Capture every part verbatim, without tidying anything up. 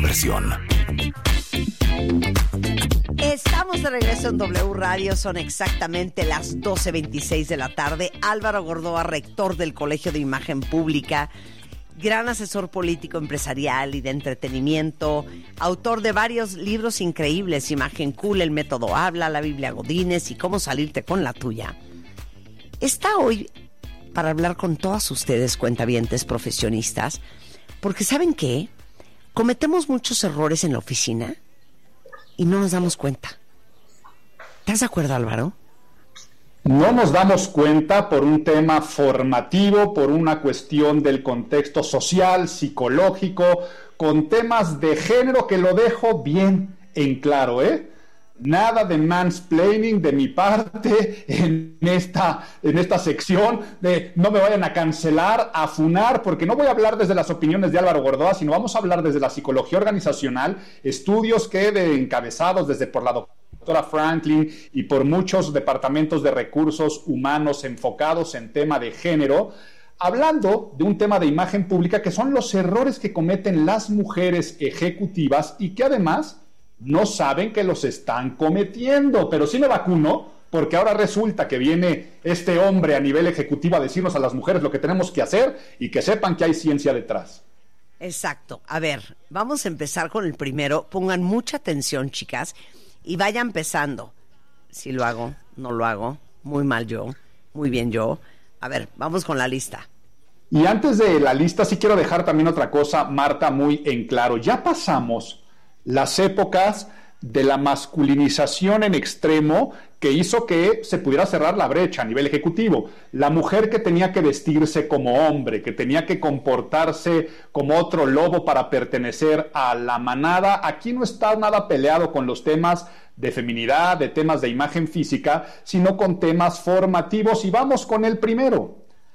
diversión. Estamos de regreso en W Radio, son exactamente las doce veintiséis de la tarde. Álvaro Gordoa, rector del Colegio de Imagen Pública, gran asesor político, empresarial y de entretenimiento, autor de varios libros increíbles, Imagen Cool, El Método Habla, La Biblia Godínez y Cómo Salirte con la Tuya. Está hoy para hablar con todas ustedes, cuentavientes profesionistas, porque ¿saben qué? Cometemos muchos errores en la oficina y no nos damos cuenta. ¿Estás de acuerdo, Álvaro? No nos damos cuenta por un tema formativo, por una cuestión del contexto social, psicológico, con temas de género que lo dejo bien en claro, ¿eh? Nada de mansplaining de mi parte en esta, en esta sección, de no me vayan a cancelar, a funar, porque no voy a hablar desde las opiniones de Álvaro Gordoa, sino vamos a hablar desde la psicología organizacional, estudios que de encabezados desde por la doctora doctora Franklin y por muchos departamentos de recursos humanos enfocados en tema de género, hablando de un tema de imagen pública que son los errores que cometen las mujeres ejecutivas y que además no saben que los están cometiendo. Pero sí me vacuno, porque ahora resulta que viene este hombre a nivel ejecutivo a decirnos a las mujeres lo que tenemos que hacer y que sepan que hay ciencia detrás. Exacto. A ver, vamos a empezar con el primero. Pongan mucha atención, chicas. Y vaya empezando. Si lo hago, no lo hago. Muy mal yo, muy bien yo. A ver, vamos con la lista. Y antes de la lista, sí quiero dejar también otra cosa, Marta, muy en claro. Ya pasamos las épocas de la masculinización en extremo que hizo que se pudiera cerrar la brecha a nivel ejecutivo. La mujer que tenía que vestirse como hombre, que tenía que comportarse como otro lobo para pertenecer a la manada, aquí no está nada peleado con los temas de feminidad, de temas de imagen física, sino con temas formativos. Y vamos con el primero.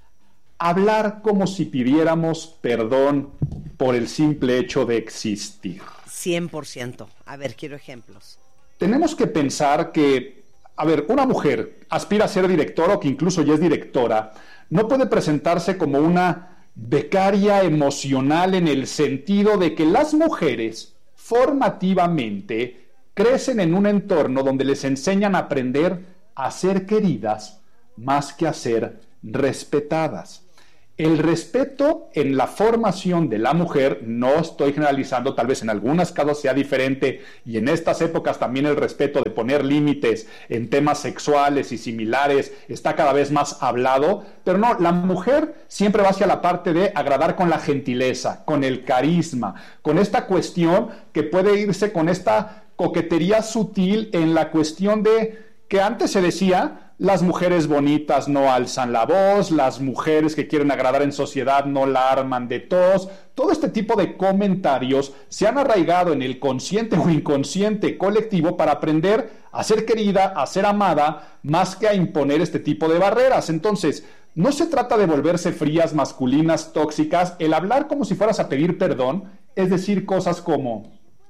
Hablar como si pidiéramos perdón por el simple hecho de existir. cien por ciento. A ver, quiero ejemplos. Tenemos que pensar que, a ver, una mujer aspira a ser directora o que incluso ya es directora, no puede presentarse como una becaria emocional en el sentido de que las mujeres formativamente crecen en un entorno donde les enseñan a aprender a ser queridas más que a ser respetadas. El respeto en la formación de la mujer, no estoy generalizando, tal vez en algunos casos sea diferente, y en estas épocas también el respeto de poner límites en temas sexuales y similares está cada vez más hablado, pero no, la mujer siempre va hacia la parte de agradar con la gentileza, con el carisma, con esta cuestión que puede irse con esta coquetería sutil en la cuestión de que antes se decía: las mujeres bonitas no alzan la voz, las mujeres que quieren agradar en sociedad no la arman de tos. Todo este tipo de comentarios se han arraigado en el consciente o inconsciente colectivo para aprender a ser querida, a ser amada, más que a imponer este tipo de barreras. Entonces, no se trata de volverse frías, masculinas, tóxicas. El hablar como si fueras a pedir perdón es decir cosas como: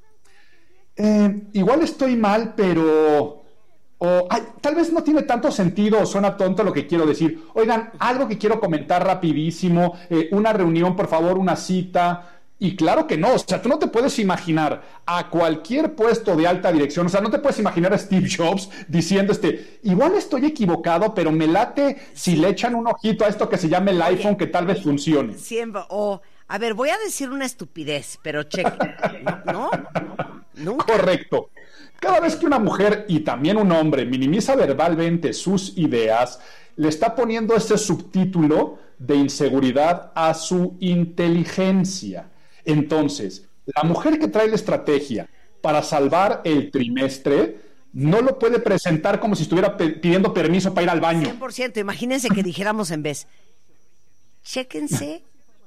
eh, igual estoy mal, pero... O, ay, tal vez no tiene tanto sentido o suena tonto lo que quiero decir. Oigan, algo que quiero comentar rapidísimo, eh, una reunión, por favor, una cita. Y claro que no, o sea, tú no te puedes imaginar a cualquier puesto de alta dirección, o sea, no te puedes imaginar a Steve Jobs diciendo, este, igual estoy equivocado, pero me late si le echan un ojito a esto que se llama el iPhone, Oye, que tal vez funcione. Siempre, o, a ver, voy a decir una estupidez, pero cheque. ¿No? ¿Nunca? Correcto. Cada vez que una mujer y también un hombre minimiza verbalmente sus ideas, le está poniendo este subtítulo de inseguridad a su inteligencia. Entonces, la mujer que trae la estrategia para salvar el trimestre no lo puede presentar como si estuviera pe- pidiendo permiso para ir al baño. cien por ciento. Imagínense que dijéramos en vez, chéquense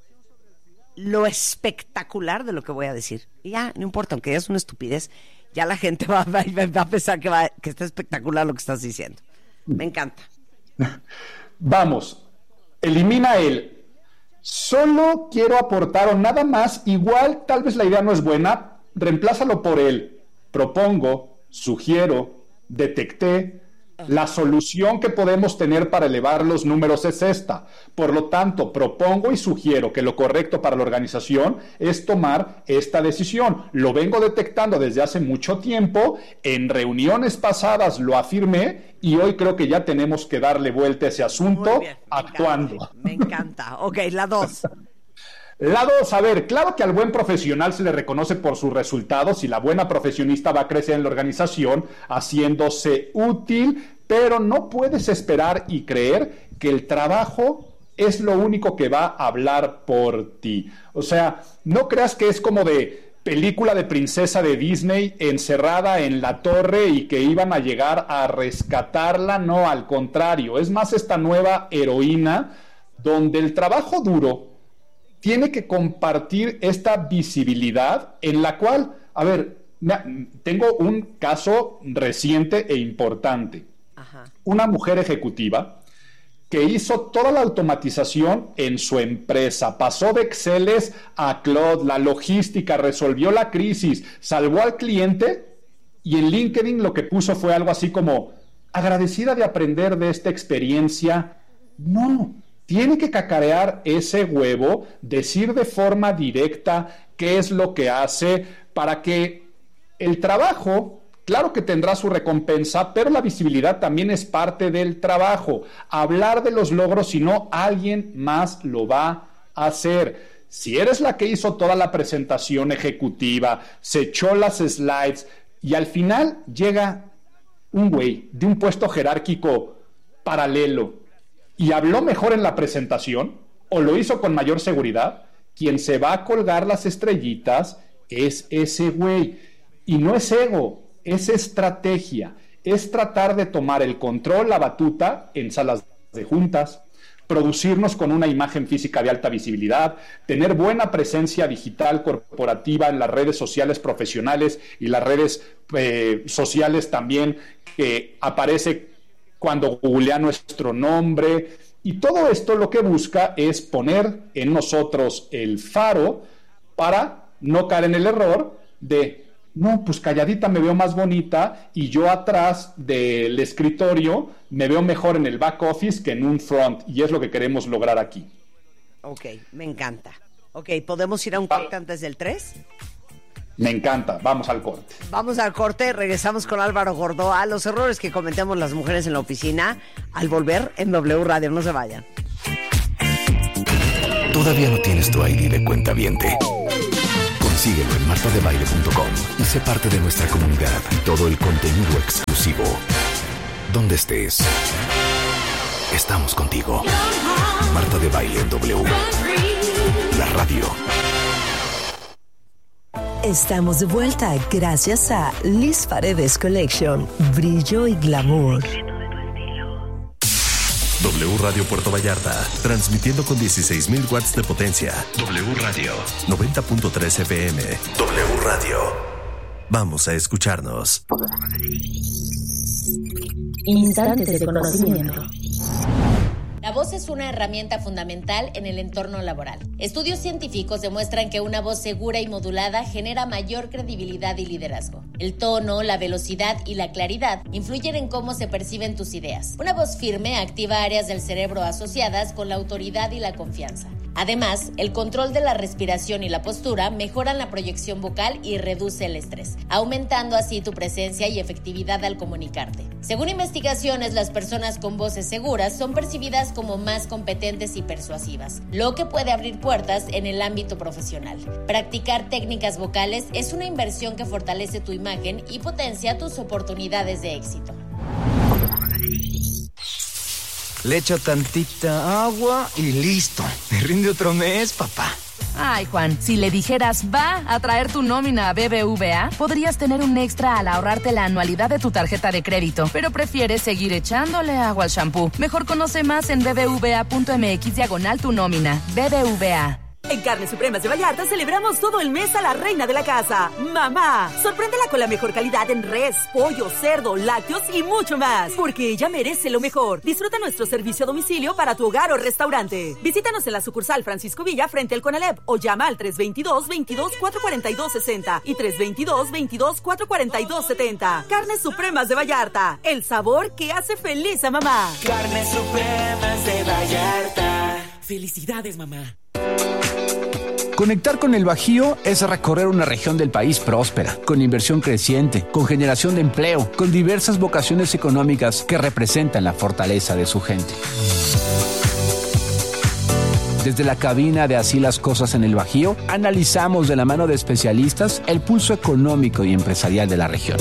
lo espectacular de lo que voy a decir. Y ya, no importa, aunque ya es una estupidez, ya la gente va, va, va a pensar que, va, que está espectacular lo que estás diciendo. Me encanta. Vamos, elimina el solo quiero aportar o nada más, igual tal vez la idea no es buena, reemplázalo por el propongo, sugiero, detecté, La solución que podemos tener para elevar los números es esta. Por lo tanto, propongo y sugiero que lo correcto para la organización es tomar esta decisión. Lo vengo detectando desde hace mucho tiempo, en reuniones pasadas lo afirmé y hoy creo que ya tenemos que darle vuelta a ese asunto bien, me actuando. Encanta, me encanta. Ok, la dos. La dos, a ver, claro que al buen profesional se le reconoce por sus resultados y la buena profesionista va a crecer en la organización haciéndose útil, pero no puedes esperar y creer que el trabajo es lo único que va a hablar por ti. O sea, no creas que es como de película de princesa de Disney encerrada en la torre y que iban a llegar a rescatarla. No, al contrario, es más esta nueva heroína donde el trabajo duro tiene que compartir esta visibilidad en la cual, a ver, tengo un caso reciente e importante. Ajá. Una mujer ejecutiva que hizo toda la automatización en su empresa, pasó de Exceles a Cloud, la logística, resolvió la crisis, salvó al cliente y en LinkedIn lo que puso fue algo así como, agradecida de aprender de esta experiencia. No, tiene que cacarear ese huevo, decir de forma directa qué es lo que hace para que el trabajo, claro que tendrá su recompensa, pero la visibilidad también es parte del trabajo. Hablar de los logros, si no, alguien más lo va a hacer. Si eres la que hizo toda la presentación ejecutiva, se echó las slides y al final llega un güey de un puesto jerárquico paralelo y habló mejor en la presentación o lo hizo con mayor seguridad, quien se va a colgar las estrellitas es ese güey. Y no es ego, es estrategia, es tratar de tomar el control, la batuta en salas de juntas, producirnos con una imagen física de alta visibilidad, tener buena presencia digital corporativa en las redes sociales profesionales y las redes eh, sociales también, que aparece cuando googlea nuestro nombre. Y todo esto lo que busca es poner en nosotros el faro para no caer en el error de no, pues calladita me veo más bonita y yo atrás del escritorio me veo mejor en el back office que en un front, y es lo que queremos lograr aquí. Ok, me encanta. Ok, ¿podemos ir a un corte antes del tres? Me encanta, vamos al corte. Vamos al corte, regresamos con Álvaro Gordoa. Los errores que cometemos las mujeres en la oficina al volver en W Radio, no se vayan. ¿Todavía no tienes tu I D de cuentaviente? Consíguelo en marta de baile punto com y sé parte de nuestra comunidad. Todo el contenido exclusivo. Donde estés, estamos contigo. Marta de Baile en W. La radio. Estamos de vuelta gracias a Liz Paredes Collection. Brillo y glamour. W Radio Puerto Vallarta, transmitiendo con dieciséis mil watts de potencia. W Radio, noventa punto tres F M. W Radio. Vamos a escucharnos. Instantes de conocimiento. La voz es una herramienta fundamental en el entorno laboral. Estudios científicos demuestran que una voz segura y modulada genera mayor credibilidad y liderazgo. El tono, la velocidad y la claridad influyen en cómo se perciben tus ideas. Una voz firme activa áreas del cerebro asociadas con la autoridad y la confianza. Además, el control de la respiración y la postura mejoran la proyección vocal y reduce el estrés, aumentando así tu presencia y efectividad al comunicarte. Según investigaciones, las personas con voces seguras son percibidas como más competentes y persuasivas, lo que puede abrir puertas en el ámbito profesional. Practicar técnicas vocales es una inversión que fortalece tu imagen y potencia tus oportunidades de éxito. Le echo tantita agua y listo. Me rinde otro mes, papá. Ay, Juan, si le dijeras va a traer tu nómina a B B V A, podrías tener un extra al ahorrarte la anualidad de tu tarjeta de crédito, pero prefieres seguir echándole agua al shampoo. Mejor conoce más en bbva.mx diagonal tu nómina. B B V A. En Carnes Supremas de Vallarta celebramos todo el mes a la reina de la casa, mamá. Sorpréndela con la mejor calidad en res, pollo, cerdo, lácteos y mucho más, porque ella merece lo mejor. Disfruta nuestro servicio a domicilio para tu hogar o restaurante. Visítanos en la sucursal Francisco Villa frente al Conalep o llama al tres veintidós, veintidós, cuatrocientos cuarenta y dos sesenta y tres veintidós, veintidós, cuatrocientos cuarenta y dos setenta. Carnes Supremas de Vallarta, el sabor que hace feliz a mamá. Carnes Supremas de Vallarta. Felicidades, mamá. Conectar con el Bajío es recorrer una región del país próspera, con inversión creciente, con generación de empleo, con diversas vocaciones económicas que representan la fortaleza de su gente. Desde la cabina de Así las Cosas en el Bajío, analizamos de la mano de especialistas el pulso económico y empresarial de la región.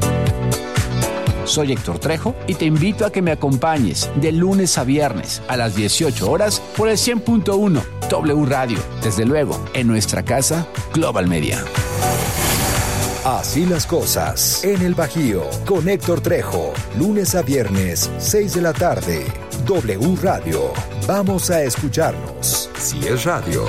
Soy Héctor Trejo y te invito a que me acompañes de lunes a viernes a las dieciocho horas por el cien punto uno W Radio, desde luego en nuestra casa Global Media. Así las Cosas en el Bajío con Héctor Trejo, lunes a viernes, seis de la tarde. W Radio. Vamos a escucharnos. Si es radio,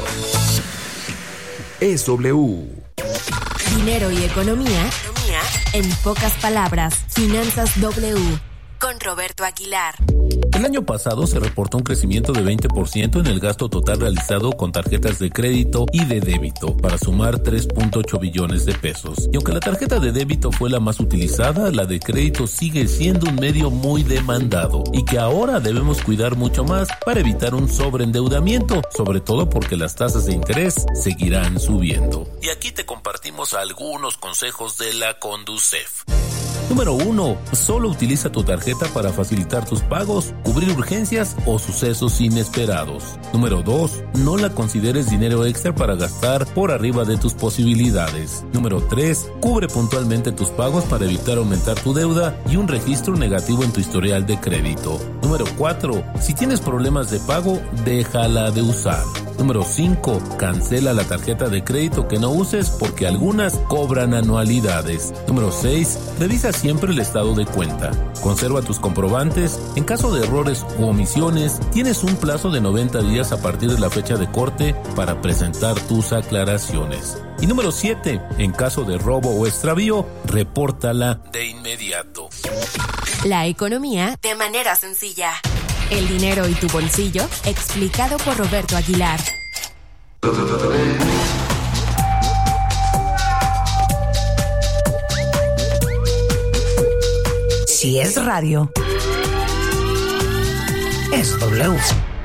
es W. Dinero y economía, en pocas palabras, Finanzas W, con Roberto Aguilar. El año pasado se reportó un crecimiento de veinte por ciento en el gasto total realizado con tarjetas de crédito y de débito, para sumar tres punto ocho billones de pesos. Y aunque la tarjeta de débito fue la más utilizada, la de crédito sigue siendo un medio muy demandado y que ahora debemos cuidar mucho más para evitar un sobreendeudamiento, sobre todo porque las tasas de interés seguirán subiendo. Y aquí te compartimos algunos consejos de la Conducef. Número uno. Solo utiliza tu tarjeta para facilitar tus pagos, cubrir urgencias o sucesos inesperados. Número dos. No la consideres dinero extra para gastar por arriba de tus posibilidades. Número tres. Cubre puntualmente tus pagos para evitar aumentar tu deuda y un registro negativo en tu historial de crédito. Número cuatro. Si tienes problemas de pago, déjala de usar. Número cinco. Cancela la tarjeta de crédito que no uses porque algunas cobran anualidades. Número seis. Revisa siempre el estado de cuenta. Conserva tus comprobantes. En caso de errores u omisiones, tienes un plazo de noventa días a partir de la fecha de corte para presentar tus aclaraciones. Y número siete. En caso de robo o extravío, repórtala de inmediato. La economía de manera sencilla. El dinero y tu bolsillo, explicado por Roberto Aguilar. Si es radio, es W.